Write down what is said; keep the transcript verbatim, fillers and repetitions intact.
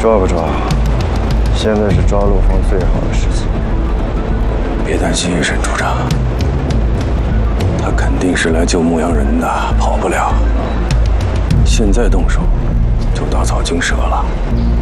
抓不抓？现在是抓陆phong最好的时机。 别担心，沈处长，他肯定是来救牧羊人的，跑不了。现在动手，就打草惊蛇了。